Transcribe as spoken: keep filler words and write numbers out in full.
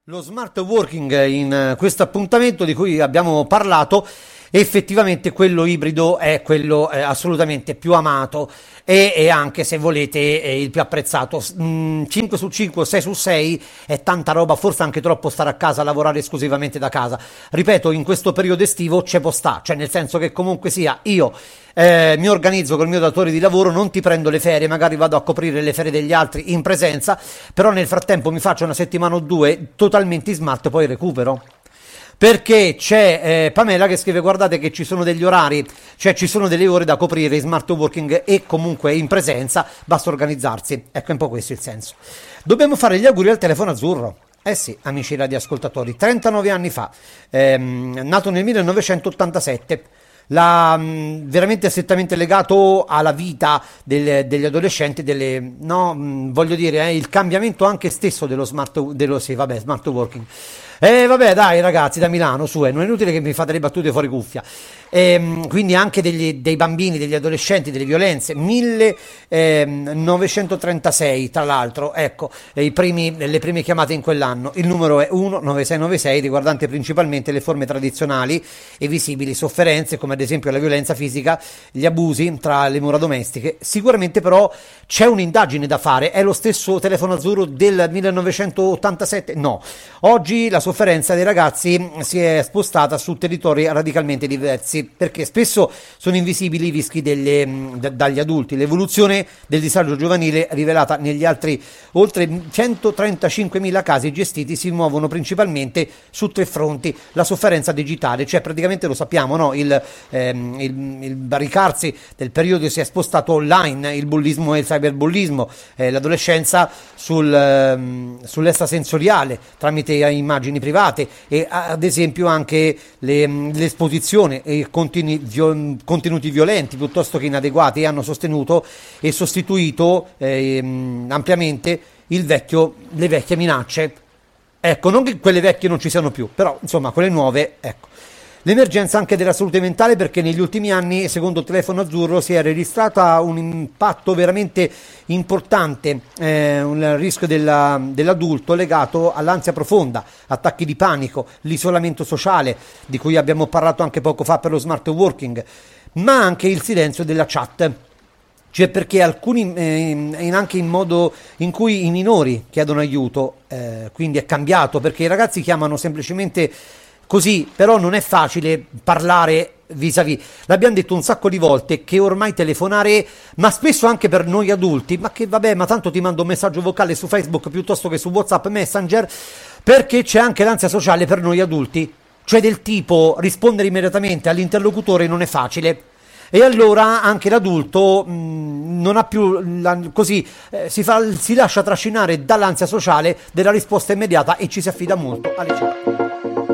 Lo smart working in questo appuntamento di cui abbiamo parlato, effettivamente quello ibrido è quello eh, assolutamente più amato e, e anche, se volete, è il più apprezzato. Mm, cinque su cinque, sei su sei è tanta roba, forse anche troppo stare a casa a lavorare esclusivamente da casa. Ripeto, in questo periodo estivo c'è può sta, cioè nel senso che comunque sia io eh, mi organizzo col mio datore di lavoro, non ti prendo le ferie, magari vado a coprire le ferie degli altri in presenza, però nel frattempo mi faccio una settimana o due totalmente in smart, poi recupero. Perché c'è eh, Pamela che scrive: guardate che ci sono degli orari, cioè ci sono delle ore da coprire in smart working e comunque in presenza, basta organizzarsi. Ecco, è un po' questo il senso. Dobbiamo fare gli auguri al telefono azzurro. Eh sì, amici radioascoltatori, trentanove anni fa, ehm, nato nel millenovecentottantasette. La, mh, veramente strettamente legato alla vita del, degli adolescenti, delle, no, mh, voglio dire, eh, il cambiamento anche stesso dello smart, dello, sì, vabbè, smart working. E eh, vabbè, dai ragazzi, da Milano, su, eh, non è inutile che mi fate le battute fuori cuffia. E, quindi anche degli, dei bambini, degli adolescenti, delle violenze. millenovecentotrentasei, tra l'altro, ecco, i primi, le prime chiamate in quell'anno. Il numero è uno nove sei nove sei, riguardante principalmente le forme tradizionali e visibili sofferenze, come ad esempio la violenza fisica, gli abusi tra le mura domestiche. Sicuramente però c'è un'indagine da fare. È lo stesso telefono azzurro del millenovecentottantasette? No. Oggi la sofferenza dei ragazzi si è spostata su territori radicalmente diversi, perché spesso sono invisibili i rischi delle, d- dagli adulti. L'evoluzione del disagio giovanile rivelata negli altri oltre centotrentacinquemila casi gestiti si muovono principalmente su tre fronti: la sofferenza digitale, cioè praticamente lo sappiamo, no? il, ehm, il, il barricarsi del periodo si è spostato online, il bullismo e il cyberbullismo, eh, l'adolescenza sul, ehm, sull'extrasensoriale tramite immagini private e ad esempio anche le, l'esposizione e continui, vio, contenuti violenti piuttosto che inadeguati hanno sostenuto e sostituito eh, ampiamente il vecchio, le vecchie minacce. Ecco, non che quelle vecchie non ci siano più, però insomma quelle nuove, ecco. L'emergenza anche della salute mentale, perché negli ultimi anni, secondo il telefono azzurro, si è registrata un impatto veramente importante, eh, un rischio della, dell'adulto legato all'ansia profonda, attacchi di panico, l'isolamento sociale, di cui abbiamo parlato anche poco fa per lo smart working, ma anche il silenzio della chat. Cioè perché alcuni, eh, anche in modo in cui i minori chiedono aiuto, eh, quindi è cambiato, perché i ragazzi chiamano semplicemente così, però non è facile parlare vis-à-vis. L'abbiamo detto un sacco di volte che ormai telefonare, ma spesso anche per noi adulti, ma che vabbè, ma tanto ti mando un messaggio vocale su Facebook piuttosto che su WhatsApp Messenger, perché c'è anche l'ansia sociale per noi adulti, cioè del tipo rispondere immediatamente all'interlocutore non è facile. E allora anche l'adulto mh, non ha più la, così eh, si, fa, si lascia trascinare dall'ansia sociale della risposta immediata e ci si affida molto alle chat.